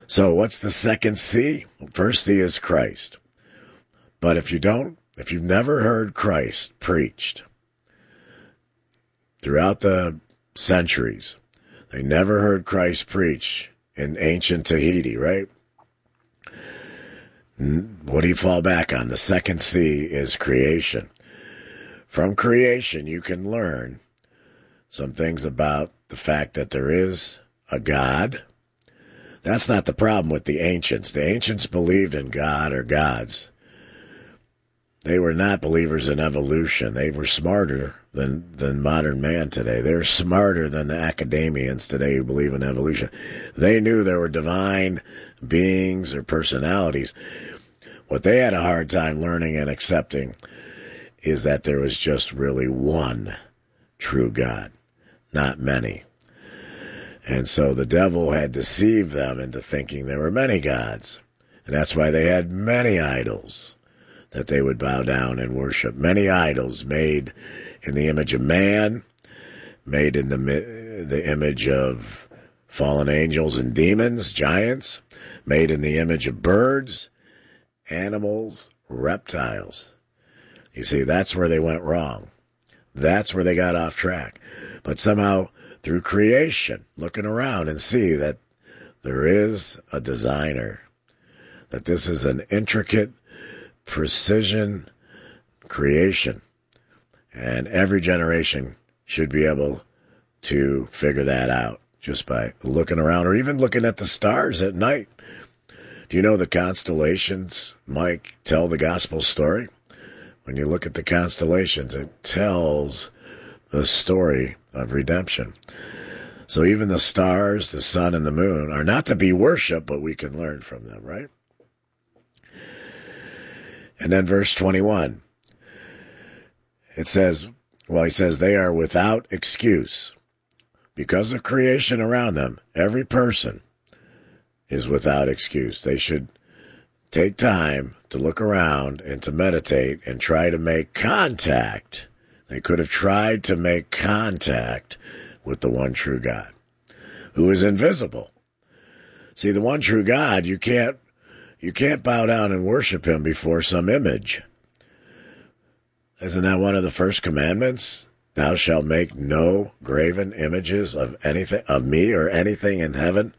So what's the second C? First C is Christ. But if you've never heard Christ preached throughout the centuries, they never heard Christ preach in ancient Tahiti, right? What do you fall back on? The second C is creation. From creation, you can learn some things about the fact that there is a God. That's not the problem with the ancients. The ancients believed in God or gods. They were not believers in evolution. They were smarter than modern man today. They're smarter than the academians today who believe in evolution. They knew there were divine beings or personalities. What they had a hard time learning and accepting is that there was just really one true God, not many. And so the devil had deceived them into thinking there were many gods. And that's why they had many idols that they would bow down and worship. Many idols made in the image of man, made in the image of fallen angels and demons, giants, made in the image of birds, animals, reptiles. You see, that's where they went wrong. That's where they got off track. But somehow, through creation, looking around and see that there is a designer, that this is an intricate precision creation, and every generation should be able to figure that out just by looking around or even looking at the stars at night. Do you know the constellations, Mike, tell the gospel story? When you look at the constellations, it tells the story of redemption. So even the stars, the sun, and the moon are not to be worshipped, but we can learn from them, right? And then verse 21, it says, he says, they are without excuse. Because of creation around them, every person is without excuse. They should take time to look around and to meditate and try to make contact. They could have tried to make contact with the one true God, who is invisible. See, the one true God, you can't bow down and worship him before some image. Isn't that one of the first commandments? Thou shalt make no graven images of anything, of me or anything in heaven.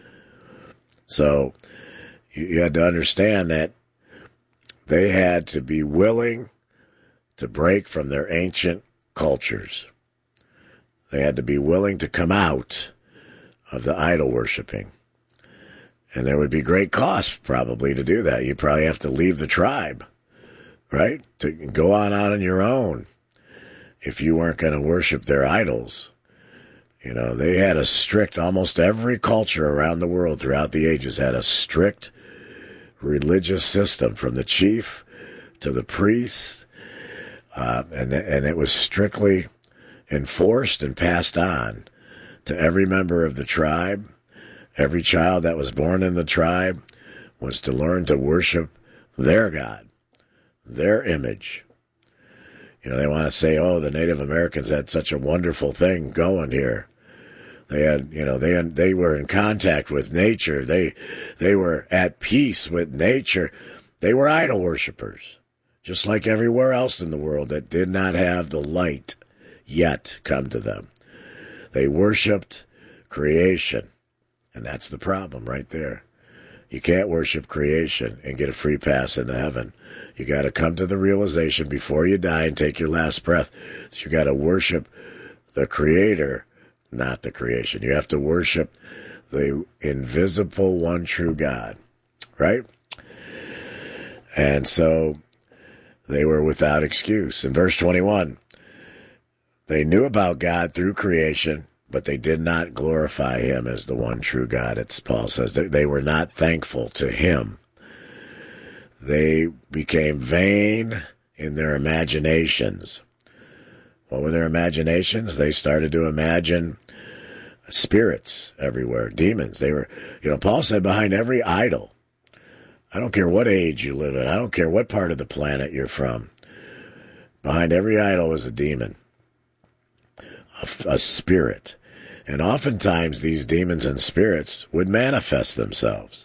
So you had to understand that they had to be willing to break from their ancient cultures. They had to be willing to come out of the idol worshiping. And there would be great cost probably to do that. You'd probably have to leave the tribe, right? To go on your own if you weren't going to worship their idols. You know, they had a strict, almost every culture around the world throughout the ages had a strict religious system from the chief to the priest. And it was strictly enforced and passed on to every member of the tribe. Every child that was born in the tribe was to learn to worship their God, their image. You know, they want to say, oh, the Native Americans had such a wonderful thing going here. They had, you know, they were in contact with nature. They were at peace with nature. They were idol worshipers, just like everywhere else in the world that did not have the light yet come to them. They worshiped creation. And that's the problem right there. You can't worship creation and get a free pass into heaven. You got to come to the realization before you die and take your last breath that you got to worship the Creator, not the creation. You have to worship the invisible one true God, right? And so they were without excuse. In verse 21, they knew about God through creation, but they did not glorify him as the one true God. It's Paul says they were not thankful to him. They became vain in their imaginations. What were their imaginations? They started to imagine spirits everywhere, demons. They were, Paul said behind every idol, I don't care what age you live in, I don't care what part of the planet you're from, behind every idol was a demon, a spirit. And oftentimes these demons and spirits would manifest themselves.